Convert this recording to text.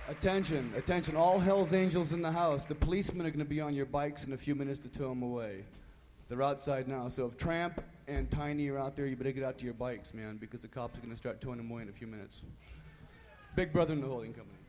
Attention, attention, all Hell's Angels in the house. The policemen are going to be on your bikes in a few minutes to tow them away. They're outside now, so if Tramp and Tiny are out there, you better get out to your bikes, man, because the cops are going to start towing them away in a few minutes. Big Brother and the Holding Company.